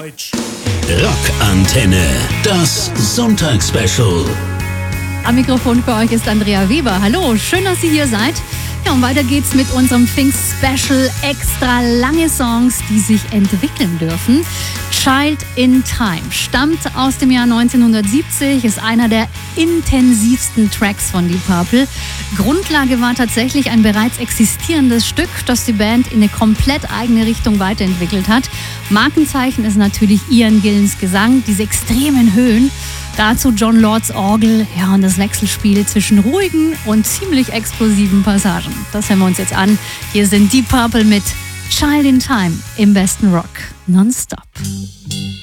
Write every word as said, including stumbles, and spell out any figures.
Rockantenne, das Sonntagsspecial. Am Mikrofon für euch ist Andrea Weber. Hallo, schön, dass ihr hier seid. Ja, und weiter geht's mit unserem Pfingst-Special. Extra lange Songs, die sich entwickeln dürfen. Child in Time stammt aus dem Jahr neunzehnhundertsiebzig, ist einer der intensivsten Tracks von Deep Purple. Grundlage war tatsächlich ein bereits existierendes Stück, das die Band in eine komplett eigene Richtung weiterentwickelt hat. Markenzeichen ist natürlich Ian Gillens Gesang, diese extremen Höhen. Dazu Jon Lords Orgel, ja, und das Wechselspiel zwischen ruhigen und ziemlich explosiven Passagen. Das hören wir uns jetzt an. Hier sind Deep Purple mit Child in Time im besten Rock nonstop.